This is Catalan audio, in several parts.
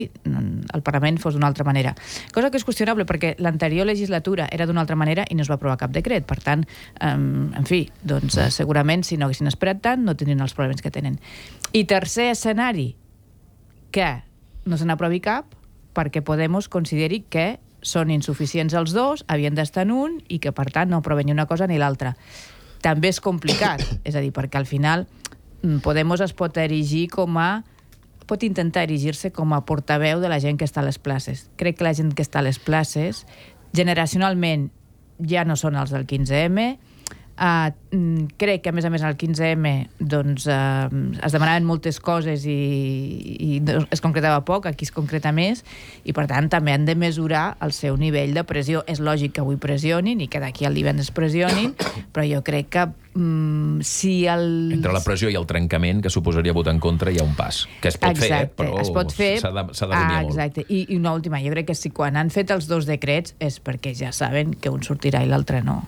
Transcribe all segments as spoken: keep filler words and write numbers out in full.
el Parlament fos d'una altra manera. Cosa que és qüestionable perquè l'anterior legislatura era d'una altra manera i no es va aprovar cap decret. Per tant, um, en fi, doncs uh, segurament si no haguessin esperat tant no tindrien els problemes que tenen. I tercer escenari, que no se n'aprovi cap perquè Podemos consideri que són insuficients els dos, havien d'estar en un i que per tant no aproven ni una cosa ni l'altra. També és complicat, és a dir, perquè al final Podemos es pot erigir com a pot intentar erigir-se com a portaveu de la gent que està a les places. Crec que la gent que està a les places, generacionalment, ja no són els del quinze eme. Uh, crec que, a més a més, al quinze eme doncs, uh, es demanaven moltes coses i, i es concretava poc, aquí es concreta més, i, per tant, també han de mesurar el seu nivell de pressió. És lògic que avui pressionin i que d'aquí al divendres pressionin, però jo crec que um, si el... Entre la pressió i el trencament que suposaria votar en contra hi ha un pas, que es pot exacte, fer, però es pot fer... s'ha de, s'ha de rumiar ah, exacte. molt. I, I una última, jo crec que si quan han fet els dos decrets és perquè ja saben que un sortirà i l'altre no.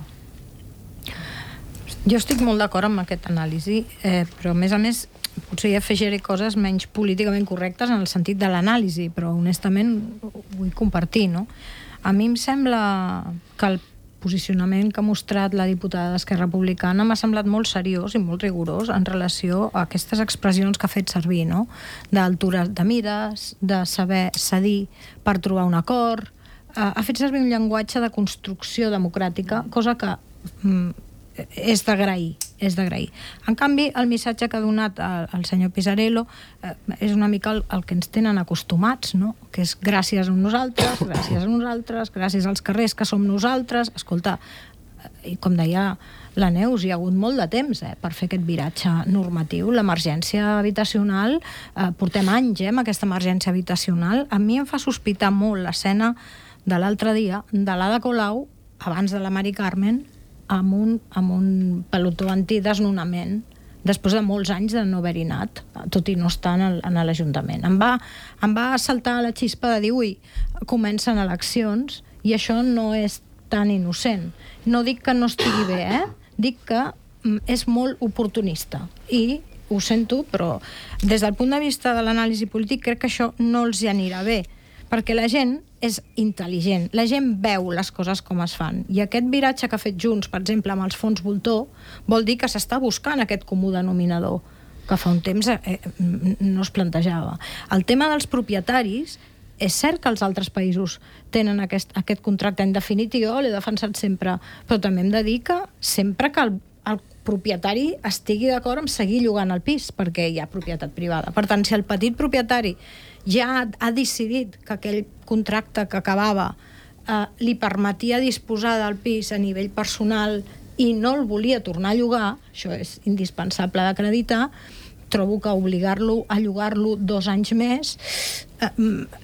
Jo estic molt d'acord amb aquest anàlisi, eh, però a més a més potser hi afegiré coses menys políticament correctes en el sentit de l'anàlisi, però honestament ho vull compartir, no? A mi em sembla que el posicionament que ha mostrat la diputada d'Esquerra Republicana m'ha semblat molt seriós i molt rigorós en relació a aquestes expressions que ha fet servir, no? D'altura de mires, de saber cedir per trobar un acord. Eh, ha fet servir un llenguatge de construcció democràtica, cosa que... Mm, és d'agrair, és d'agrair. En canvi, el missatge que ha donat el, el senyor Pisarello eh, és una mica el, el que ens tenen acostumats, no? Que és gràcies a nosaltres, gràcies a nosaltres, gràcies als carrers que som nosaltres. Escolta, i com deia la Neus, hi ha hagut molt de temps eh, per fer aquest viratge normatiu. L'emergència habitacional, eh, portem anys eh, amb aquesta emergència habitacional. A mi em fa sospitar molt l'escena de l'altre dia de l'Ada Colau, abans de la Mari Carmen, amb un, amb un pelotó antidesnonament després de molts anys de no haver-hi anat, tot i no estar en, el, en l'Ajuntament. Em va, em va saltar la xispa de dir, ui, comencen eleccions i això no és tan innocent. No dic que no estigui bé, eh? Dic que és molt oportunista i ho sento, però des del punt de vista de l'anàlisi polític crec que això no els hi anirà bé, perquè la gent és intel·ligent, la gent veu les coses com es fan, i aquest viratge que ha fet Junts, per exemple, amb els fons voltor, vol dir que s'està buscant aquest comú denominador, que fa un temps eh, no es plantejava. El tema dels propietaris, és cert que els altres països tenen aquest, aquest contracte indefinit i jo l'he defensat sempre, però també hem de dir que sempre que el, el propietari estigui d'acord amb seguir llogant el pis, perquè hi ha propietat privada. Per tant, si el petit propietari ja ha decidit que aquell contracte que acabava eh, li permetia disposar del pis a nivell personal i no el volia tornar a llogar, això és indispensable d'acreditar, trobo que obligar-lo a llogar-lo dos anys més... Eh,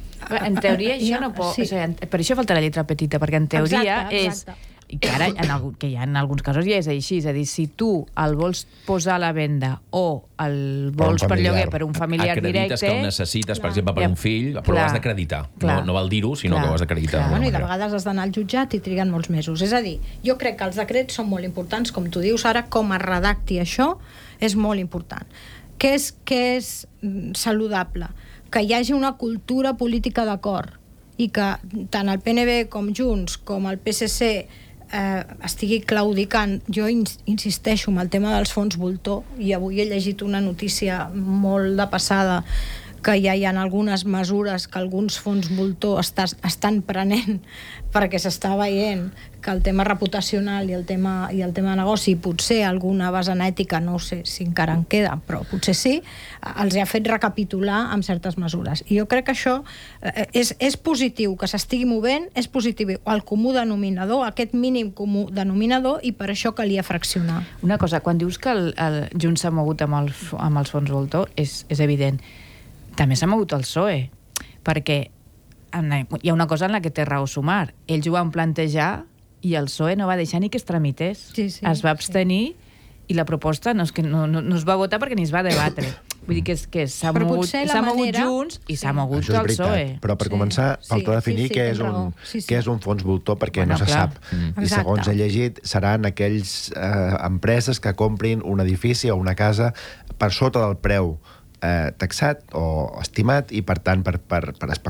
en teoria això ja, no pot... sí. O sigui, per això falta la lletra petita, perquè en teoria exacte, exacte. és... I que ara, en, algun, que ja en alguns casos ja és així, és a dir, si tu el vols posar a la venda o el vols per, per lloguer per un familiar acredites directe... que el necessites, per clar. exemple, per ja, un fill, però clar, ho has d'acreditar. No, no val dir-ho, sinó clar, que ho has d'acreditar. clar. Bueno, i de vegades has d'anar al jutjat i triguen molts mesos. És a dir, jo crec que els decrets són molt importants, com tu dius ara, com es redacti això és molt important. Què és, què és saludable? Que hi hagi una cultura política d'acord i que tant el P N B com Junts com el P S C eh, estigui claudicant. Jo ins insisteixo en el tema dels fons voltor i avui he llegit una notícia molt de passada que ja hi ha algunes mesures que alguns fons voltor estàs, estan prenent perquè s'està veient que el tema reputacional i el tema, i el tema de negoci, potser alguna vessant ètica, no sé si encara en queda, però potser sí, els ha fet recapitular amb certes mesures. I jo crec que això eh, és, és positiu, que s'estigui movent, és positiu el comú denominador, aquest mínim comú denominador, i per això calia fraccionar. Una cosa, quan dius que el, el Junts s'ha mogut amb, el, amb els fons voltor, és, és evident. També s'ha mogut el P S O E, perquè hi ha una cosa en la que té raó Sumar. Ells ho van plantejar i el P S O E no va deixar ni que es tramités. Sí, sí, es va abstenir sí. I la proposta no, és que no, no, no es va votar perquè ni es va debatre. Vull dir que, és, que s'ha mogut, manera... mogut Junts i s'ha sí. mogut Això és el P S O E. Però per sí. començar, falta sí, definir sí, sí, què, és un, sí, sí. què és un fons voltor, perquè bueno, no se clar. sap. Mm. I segons he llegit, seran aquells eh, empreses que comprin un edifici o una casa per sota del preu eh, taxat o estimat i, per tant, per, per, per